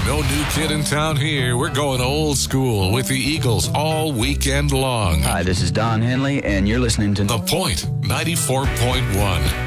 No new kid in town here. We're going old school with the Eagles all weekend long. Hi, this is Don Henley, and you're listening to The Point 94.1.